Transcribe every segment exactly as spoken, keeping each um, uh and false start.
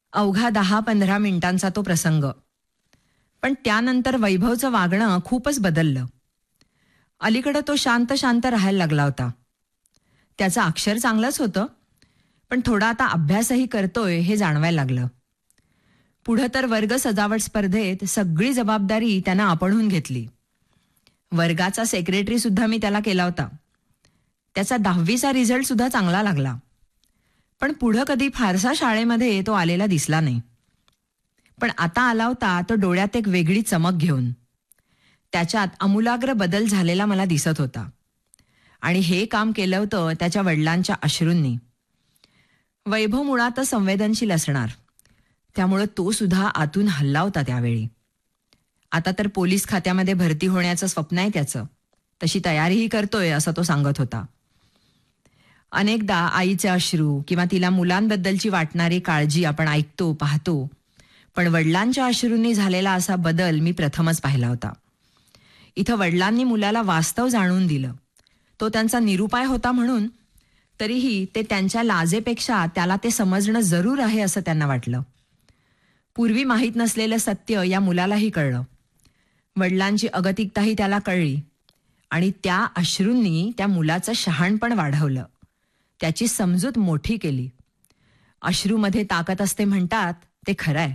अवघा दहा पंधरा मिनिटांचा तो प्रसंग. पण त्यानंतर वैभवचं वागणं खूपच बदललं. अलीकडं तो शांत शांत राहायला लागला होता. त्याचं अक्षर चांगलंच होतं, पण थोडा आता अभ्यासही करतोय हे जाणवायला लागलं. पुढं तर वर्ग सजावट स्पर्धेत सगळी जबाबदारी त्यानं आपणहून घेतली. वर्गाचा सेक्रेटरी सुद्धा मी त्याला केला होता. त्याचा दहावीचा रिझल्ट सुद्धा चांगला लागला. पण पुढं कधी फारसा शाळेमध्ये तो आलेला दिसला नाही. पण आता आला होता तो डोळ्यात एक वेगळी चमक घेऊन. त्याच्यात आमूलाग्र बदल झालेला मला दिसत होता. आणि हे काम केलं होतं त्याच्या वडिलांच्या अश्रूंनी. वैभव मुळातच संवेदनशील असणार, त्यामुळं तो सुद्धा आतून हल्ला होता त्यावेळी. आता तर पोलीस खात्यामध्ये भरती होण्याचं स्वप्न आहे त्याचं. तशी तयारीही करतोय असं तो सांगत होता. अनेकदा आईचे अश्रू किंवा तिला मुलांबद्दलची वाटणारी काळजी आपण ऐकतो, पाहतो. पण वडिलांच्या अश्रूंनी झालेला असा बदल मी प्रथमच पाहिला होता. इथं वडिलांनी मुलाला वास्तव जाणून दिलं. तो त्यांचा निरुपाय होता म्हणून, तरीही ते त्यांच्या लाजेपेक्षा त्याला ते समजणं जरूर आहे असं त्यांना वाटलं. पूर्वी माहीत नसलेलं सत्य या मुलालाही कळलं. वडिलांची अगतिकताही त्याला कळली. आणि त्या अश्रूंनी त्या मुलाचं शहाणपण वाढवलं, त्याची समजूत मोठी केली. अश्रूमध्ये ताकद असते म्हणतात, ते खरंय.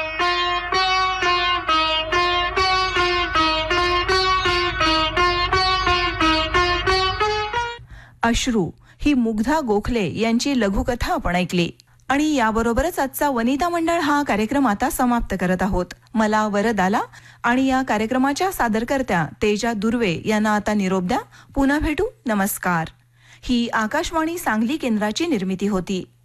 अश्रू ही मुग्धा गोखले यांची लघुकथा आपण ऐकली. आणि याबरोबरच आजचा वनिता मंडळ हा कार्यक्रम आता समाप्त करत आहोत. मला वरद आला आणि या कार्यक्रमाच्या सादरकर्त्या तेजा दुर्वे यांना आता निरोप द्या. पुन्हा भेटू. नमस्कार. ही आकाशवाणी सांगली केंद्राची निर्मिती होती.